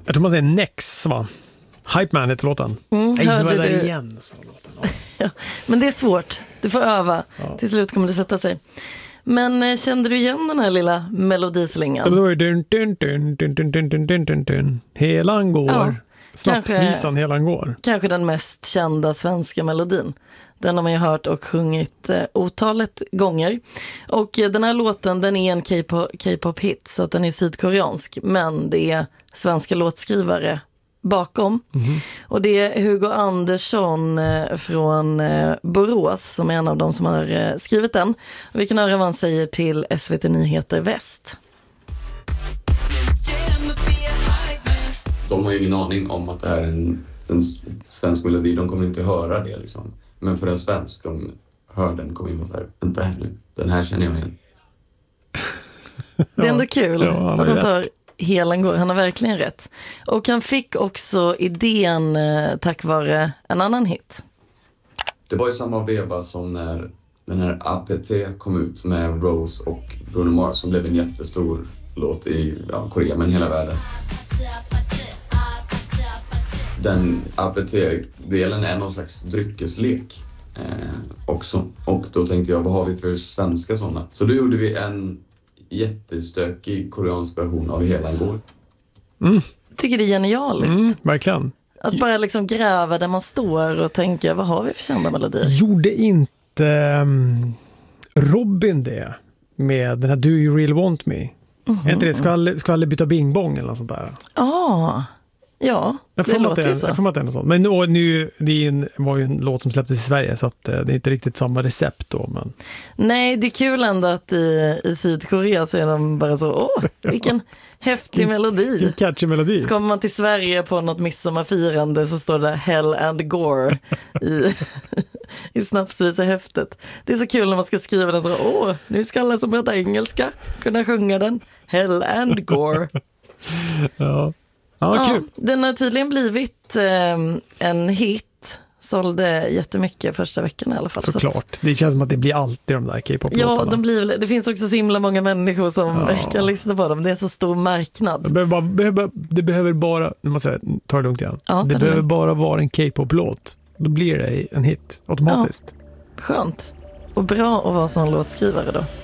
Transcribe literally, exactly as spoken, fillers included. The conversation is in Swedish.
Jag tror man säger Nex, va? Hype Man heter låten. Mm, Nej, hörde nu är det du? igen, så låten. Ja. Ja, men det är svårt. Du får öva. Ja. Till slut kommer det sätta sig. Men eh, kände du igen den här lilla melodislingan? Det var ju dun, dun, dun, dun, dun, dun, dun, dun, dun, dun. Helan går. Ja, Snapsvisan kanske- Helan går. Kanske den mest kända svenska melodin. Den har man ju hört och sjungit eh, otalet gånger. Och eh, den här låten, den är en K-pop, K-pop-hit, så att den är sydkoreansk. Men det är svenska låtskrivare bakom. Mm-hmm. Och det är Hugo Andersson eh, från eh, Borås som är en av dem som har eh, skrivit den. Och vi kan höra vad han säger till S V T Nyheter Väst. De har ju ingen aning om att det här är en, en svensk melodi. De kommer inte höra det liksom. Men för en svensk, de hör den, kommer in och så här, vänta här nu, den här känner jag igen. Det är ändå kul Ja, han har att ju han tar Helan går. Han har verkligen rätt. Och han fick också idén eh, tack vare en annan hit. Det var ju samma veva som när den här A P T kom ut med Rose och Bruno Mars som blev en jättestor låt i ja, Korea, men hela världen. Den A P T-delen är någon slags dryckeslek eh, också. Och då tänkte jag, vad har vi för svenska sådana? Så då gjorde vi en jättestökig koreansk version av Helan går. Mm. Jag tycker det är genialiskt. Mm, verkligen. Att bara liksom gräva där man står och tänka, vad har vi för kända melodier? Gjorde inte um, Robin det med den här Do You Really Want Me? Mm-hmm. Är inte det? Ska aldrig, ska aldrig byta Bing Bong eller något sånt där? Ja, ah, ja jag det låter det, ju så. Jag får att det är något sånt. Men och nu, det en, var ju en låt som släpptes i Sverige så att, uh, det är inte riktigt samma recept då. Men... Nej, det är kul ändå att i, i Sydkorea så är de bara så, åh, vilken häftig melodi. Vilken catchy melodi. Så kommer man till Sverige på något midsommarfirande så står det Hell and Gore i, i snapsvisa häftet. Det är så kul när man ska skriva den så, åh, nu ska alla som pratar engelska kunna sjunga den. Hell and Gore. Ja, ja kul. Ja, den har tydligen blivit eh, en hit. Sålde jättemycket första veckan i alla fall. Såklart. Så att, det känns som att det blir alltid de där K-pop-låtarna. Ja, de blir, det finns också så himla många människor som ja. kan lyssna på dem. Det är en så stor marknad. Det behöver bara, behöver, det behöver bara nu måste jag ta det lugnt igen. Ja, det det behöver lugnt. bara vara en K-pop-låt. Då blir det en hit automatiskt. Ja. Skönt. Och bra att vara sån låtskrivare då.